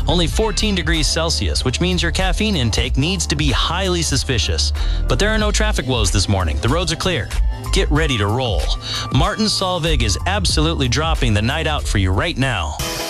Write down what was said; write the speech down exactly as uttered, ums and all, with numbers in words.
only fourteen degrees Celsius, which means your caffeine intake needs to be highly suspicious. But there are no traffic woes this morning. The roads are clear. Get ready to roll. Martin Solveig is absolutely dropping the night out for you right now.